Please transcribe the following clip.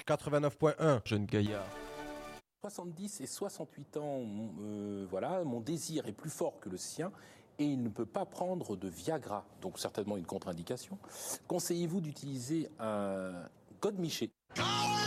89.1. Jeune gaillard. 70 et 68 ans, voilà, mon désir est plus fort que le sien et il ne peut pas prendre de Viagra, donc certainement une contre-indication. Conseillez-vous d'utiliser un godemiché?